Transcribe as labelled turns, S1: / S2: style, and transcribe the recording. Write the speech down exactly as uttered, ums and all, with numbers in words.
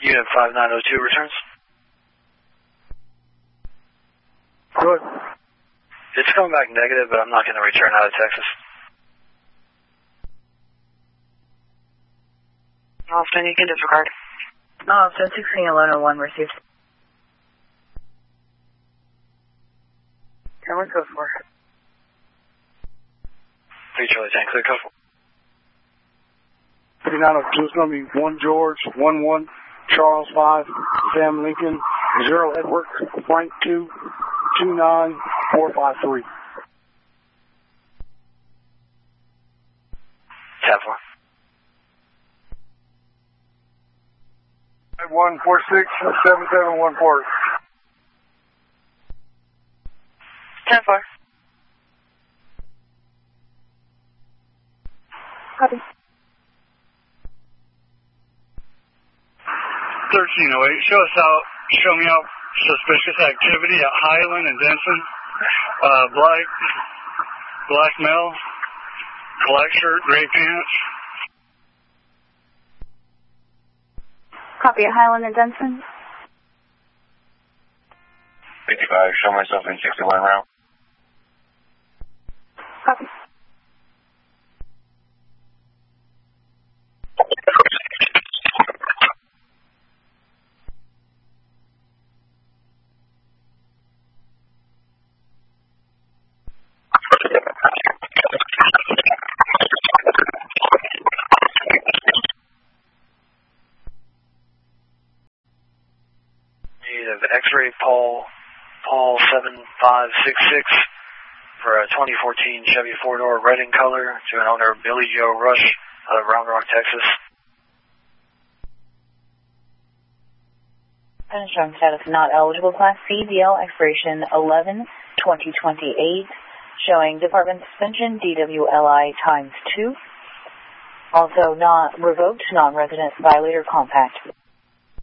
S1: Unit five nine zero two returns.
S2: Good.
S1: It's coming back negative, but I'm not going to return out of Texas.
S3: Austin, you can disregard.
S4: Austin, sixteen eleven one received. Can we go for it?
S1: three Charlie ten, clear code.
S2: thirty-nine oh two is going to be one George, one one, Charles five, Sam Lincoln, zero Edward, Frank two, two nine, four five three.
S1: ten four.
S2: one four six, seven seven one four.
S3: ten four.
S4: Copy.
S5: thirteen oh eight, show us out, show me out suspicious activity at Highland and Denson. Uh, black, black male, black shirt, gray pants.
S4: Copy at Highland and Denson.
S6: fifty-five, show myself in sixty-one route.
S4: Copy.
S1: X-ray Paul, Paul seven five six six for a twenty fourteen Chevy four-door red in color to an owner Billy Joe Rush out of Round Rock, Texas.
S7: Insurance status not eligible. Class C, D L, expiration eleven twenty twenty-eight, showing department suspension, D W L I times two. Also not revoked, non-resident violator compact.